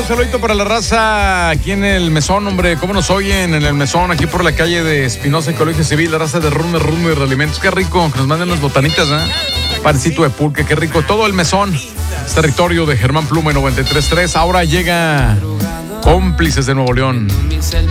saludito para la raza aquí en el Mesón, hombre. ¿Cómo nos oyen en el Mesón? Aquí por la calle de Espinosa y Colegio Civil, la raza de Rume y Realimentos. Qué rico, que nos manden las botanitas, ¿eh? Pancito de pulque, qué rico. Todo el Mesón es territorio de Germán Pluma en 93.3. Ahora llega Cómplices de Nuevo León.